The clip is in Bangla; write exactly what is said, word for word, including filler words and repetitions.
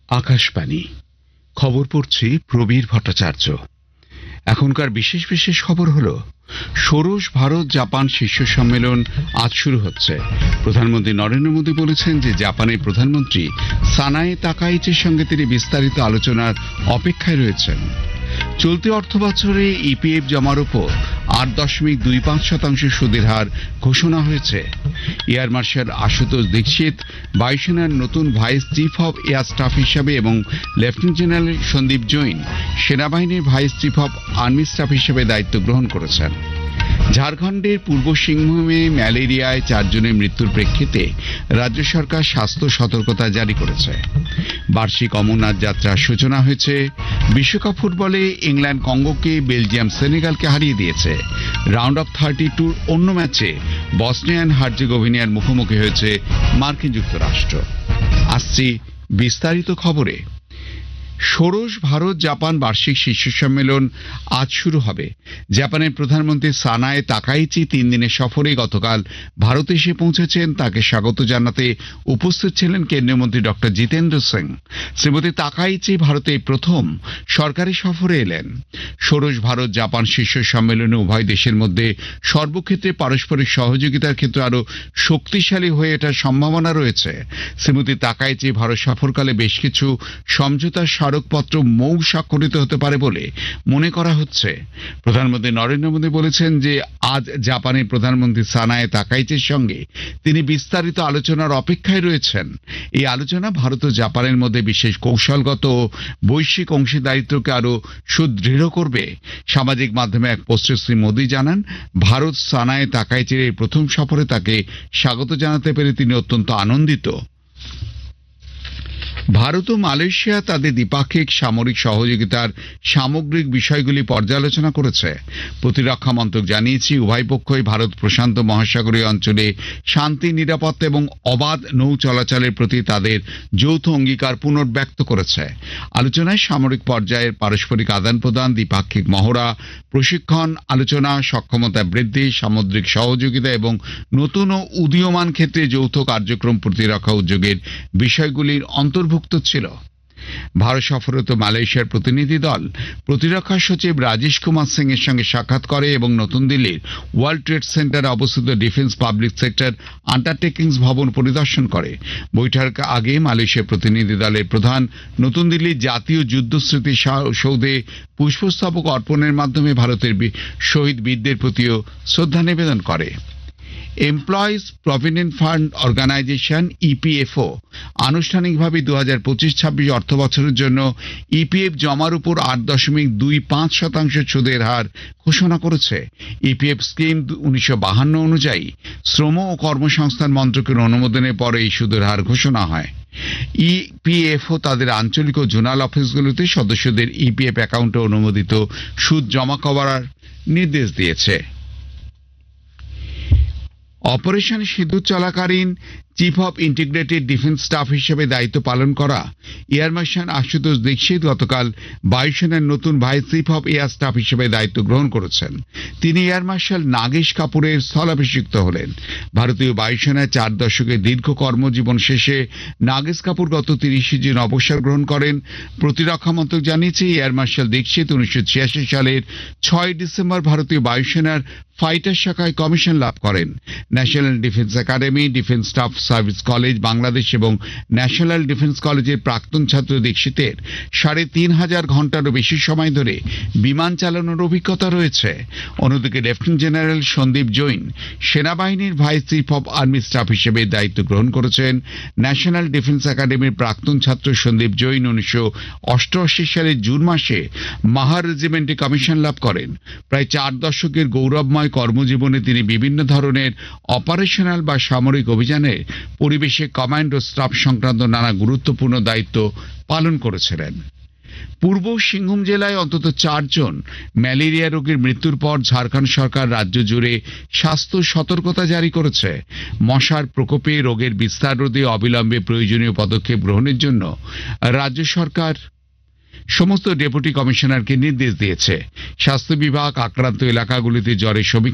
আকাশবাণী খবর পড়ছি প্রবীর ভট্টাচার্য। এখনকার বিশেষ বিশেষ খবর হলো, ষোড়শ ভারত জাপান শীর্ষ সম্মেলন আজ শুরু হচ্ছে। প্রধানমন্ত্রী নরেন্দ্র মোদী বলেছেন যে জাপানের প্রধানমন্ত্রী সানায়ে তাকাইচির সঙ্গে তিনি বিস্তারিত আলোচনার অপেক্ষায় রয়েছেন। চলতি অর্থ বছরে ইপিএফ জমার উপর আট দশমিক দুই পাঁচ শতাংশ সুদের হার ঘোষণা হয়েছে। এয়ার মার্শাল আশুতোষ দীক্ষিত বায়ুসেনার নতুন vice chief of air staff হিসাবে এবং লেফটেন্যান্ট জেনারেল সন্দীপ জৈন সেনাবাহিনীর vice chief of army staff হিসেবে দায়িত্ব গ্রহণ করেছেন। ঝাড়খণ্ডের পূর্ব সিংভূমে ম্যালেরিয়ায় চারজনের মৃত্যুর প্রেক্ষিতে রাজ্য সরকার স্বাস্থ্য সতর্কতা জারি করেছে। বার্ষিক অমরনাথ যাত্রার সূচনা হয়েছে। বিশ্বকাপ ফুটবলে ইংল্যান্ড কঙ্গোকে, বেলজিয়াম সেনেগালকে হারিয়ে দিয়েছে। রাউন্ড অফ থার্টি টুর অন্য ম্যাচে বসনিয়ান হার্জেগোভিনিয়ার মুখোমুখি হয়েছে মার্কিন যুক্তরাষ্ট্র। আসছি বিস্তারিত খবরে। ষোড়শ ভারত জাপান বার্ষিক শীর্ষ সম্মেলন আজ শুরু হবে। জাপানের প্রধানমন্ত্রী সানায়ে তাকাইচি তিন দিনের সফরে গতকাল ভারতে এসে পৌঁছেছেন। তাকে স্বাগত জানাতে উপস্থিত ছিলেন কেন্দ্রীয় মন্ত্রী ডক্টর জিতেন্দ্র সিং। শ্রীমতী তাকাইচি ভারতে প্রথম সরকারি সফরে এলেন। ষোড়শ ভারত জাপান শীর্ষ সম্মেলনে উভয় দেশের মধ্যে সর্বক্ষেত্রে পারস্পরিক সহযোগিতার ক্ষেত্রে আরো শক্তিশালী হয়ে ওঠার সম্ভাবনা রয়েছে। শ্রীমতী তাকাইচি ভারত সফরকালে বেশ কিছু সমঝোতার স্মারকপত্র মৌ স্বাক্ষরিত হতে পারে বলে মনে করা হচ্ছে। প্রধানমন্ত্রী নরেন্দ্র মোদী বলেছেন যে আজ জাপানের প্রধানমন্ত্রী সানায়ে তাকাইচির সঙ্গে তিনি বিস্তারিত আলোচনার অপেক্ষায় রয়েছেন। এই আলোচনা ভারত ও জাপানের মধ্যে বিশেষ কৌশলগত ও বৈশ্বিক অংশীদারিত্বকে আরো সুদৃঢ় করবে। সামাজিক মাধ্যমে এক পোস্টে শ্রী মোদী জানান, ভারত সানায়ে তাকাইচির এই প্রথম সফরে তাকে স্বাগত জানাতে পেরে তিনি অত্যন্ত আনন্দিত। ভারত ও মালয়েশিয়া তাদের দ্বিপাক্ষিক সামরিক সহযোগিতার সামগ্রিক বিষয়গুলি পর্যালোচনা করেছে। প্রতিরক্ষা মন্ত্রক জানিয়েছে, উভয় পক্ষই ভারত প্রশান্ত মহাসাগরীয় অঞ্চলে শান্তি, নিরাপত্তা এবং অবাধ নৌ চলাচলের প্রতি তাদের যৌথ অঙ্গীকার পুনর্ব্যক্ত করেছে। আলোচনায় সামরিক পর্যায়ের পারস্পরিক আদান প্রদান, দ্বিপাক্ষিক মহড়া, প্রশিক্ষণ, আলোচনা, সক্ষমতা বৃদ্ধি, সামুদ্রিক সহযোগিতা এবং নতুন ও উদীয়মান ক্ষেত্রে যৌথ কার্যক্রম প্রতিরক্ষা উদ্যোগের বিষয়গুলির অন্তর্ভুক্ত ছিল। ভারত সফররত মালয়েশিয়ার প্রতিনিধি দল প্রতিরক্ষা সচিব রাজেশ কুমার সিং এর সঙ্গে সাক্ষাৎ করে এবং নতুন দিল্লির ওয়ার্ল্ড ট্রেড সেন্টারে অবস্থিত ডিফেন্স পাবলিক সেক্টর আন্ডারটেকিংস ভবন পরিদর্শন করে। বৈঠক আগে মালয়েশিয়া প্রতিনিধি দলের প্রধান নতুন দিল্লির জাতীয় যুদ্ধ স্মৃতি সৌধে পুষ্পস্তবক অর্পণের মাধ্যমে ভারতের শহীদ বীরদের প্রতিও শ্রদ্ধা নিবেদন করে। Employees provident fund organisation EPFO আনুষ্ঠানিকভাবে দু হাজার পঁচিশ ছাব্বিশ অর্থ বছরের জন্য ইপিএফ জমার উপর আট দশমিক দুই পাঁচ শতাংশ সুদের হার ঘোষণা করেছে। ইপিএফ স্কিম উনিশশো বাহান্ন অনুযায়ী শ্রম ও কর্মসংস্থান মন্ত্রকের অনুমোদনের পরে এই সুদের হার ঘোষণা হয়। ইপিএফও তাদের আঞ্চলিক ও জোনাল অফিসগুলোতে সদস্যদের ইপিএফ অ্যাকাউন্টে অনুমোদিত সুদ জমা করার নির্দেশ দিয়েছে। অপারেশন সিঁদুর চলাকালীন chief of integrated defence staff হিসেবে দায়িত্ব পালন করা এয়ার মার্শাল আশুতোষ দীক্ষিত গতকাল বায়ুসেনার নতুন vice chief of air staff হিসেবে দায়িত্ব গ্রহণ করেছেন। তিনি এয়ার মার্শাল নাগেশ কাপুরের স্থলাভিষিক্ত হলেন। ভারতীয় বায়ুসেনায় চার দশকের দীর্ঘ কর্মজীবন শেষে নাগেশ কাপুর গত তিরিশে জুন অবসর গ্রহণ করেন। প্রতিরক্ষা মন্ত্রক জানিয়েছে, এয়ার মার্শাল দীক্ষিত উনিশশো ছিয়াশি সালের ছয় ডিসেম্বর ভারতীয় বায়ুসেনার ফাইটার শাখায় কমিশন লাভ করেন। National defence academy, defence staff service college Bangladesh এবং ন্যাশনাল ডিফেন্স কলেজের প্রাক্তন ছাত্র দীক্ষিতের সাড়ে তিন হাজার ঘন্টারও বেশি সময় ধরে বিমান চালানোর অভিজ্ঞতা রয়েছে। অন্যদিকে লেফটেন্যান্ট জেনারেল সন্দীপ জৈন সেনাবাহিনীর vice chief of army staff হিসেবে দায়িত্ব গ্রহণ করেছেন। ন্যাশনাল ডিফেন্স একাডেমির প্রাক্তন ছাত্র সন্দীপ জৈন উনিশশো অষ্টআশি সালের জুন মাসে মাহার রেজিমেন্টে কমিশন লাভ করেন। প্রায় চার দশকের গৌরবময় কর্মজীবনে তিনি বিভিন্ন ধরনের অপারেশনাল বা সামরিক অভিযানে পরিবেশে কমান্ড ও স্টাফ সংক্রান্ত নানা গুরুত্বপূর্ণ দায়িত্ব পালন করেছিলেন। পূর্ব সিংভূম জেলায় অন্তত চারজন ম্যালেরিয়া রোগের মৃত্যুর পর ঝাড়খণ্ড সরকার রাজ্য জুড়ে স্বাস্থ্য সতর্কতা জারি করেছে। মশার প্রকোপে রোগের বিস্তার রোধে অবিলম্বে প্রয়োজনীয় পদক্ষেপ গ্রহণের জন্য রাজ্য সরকার সমস্ত ডেপুটি কমিশনারকে নির্দেশ দিয়েছে। স্বাস্থ্য বিভাগ আক্রান্ত এলাকাগুলিতে জ্বরের সমীক্ষা